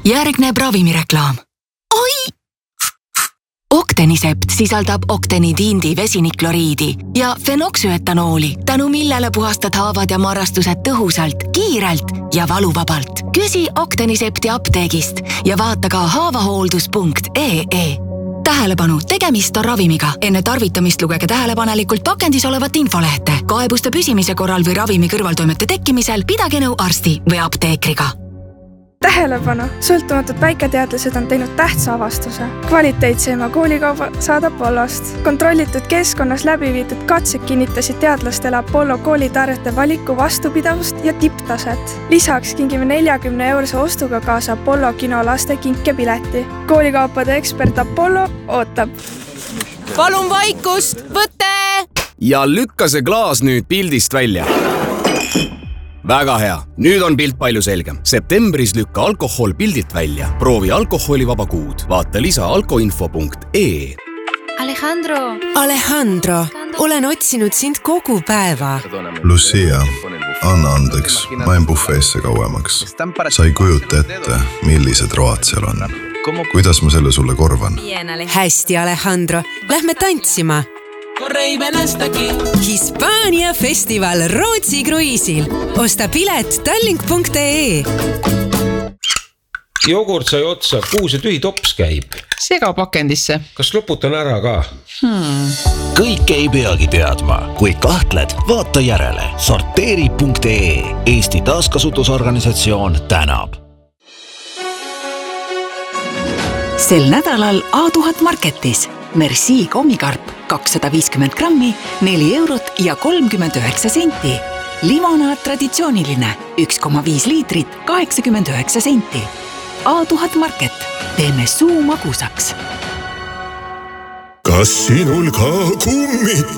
Järgneb ravimireklaam. Oi! Octenisept sisaldab octenidiindi vesinikloriidi ja fenoksüetanooli, tänu millele puhastad haavad ja marrastused tõhusalt, kiirelt ja valuvabalt. Küsi Octenisepti apteegist ja vaata ka haavahooldus.ee. Tähelepanu, tegemist on ravimiga. Enne tarvitamist lugege tähelepanelikult pakendis olevat infolehte. Kaebuste püsimise korral või ravimi kõrvaltoimete tekkimisel pidage nõu arsti või apteekriga. Tähelepanu! Sõltumatud väiketeadlased on teinud tähtsa avastuse. Kvaliteetseima koolikauba saad Apollost. Kontrollitud keskkonnas läbi viidud katsed kinnitasid teadlastele Apollo koolitarjete valiku vastupidavust ja tipptaset. Lisaks kingime 40-eurose ostuga kaasa Apollo kino laste kinkepileti. Koolikaupade ekspert Apollo ootab. Palun vaikust! Võte! Ja lükka see klaas nüüd pildist välja. Väga hea. Nüüd on pilt palju selgem. Septembris lükka alkohol pildilt välja. Proovi alkoholivaba kuud. Vaata lisa alkoinfo.ee. Alejandro, olen otsinud sind kogu päeva. Lucia, anna andeks. Ma en bufeesse kauemaks. Sa ei kujuta ette, millised road seal on. Kuidas ma selle sulle korvan? Hästi, Alejandro. Lähme tantsima. Hispaania festival Rootsi kruiisil. Osta pilet tallink.ee. Jogurt sai otsa, kuhu see tühi tops käib? Sega pakendisse. Kas loputan ära ka? Kõik ei peagi teadma. Kui kahtled, vaata järele. Sorteeri.ee. Eesti taaskasutusorganisatsioon tänab. Sel nädalal A1000 Marketis. Merci kommikarp 250 grammi, 4 eurot ja 39 senti. Limonaad traditsiooniline 1,5 liitrit, 89 senti. A1000 Market. Teeme suu magusaks. Kas sinul ka kummid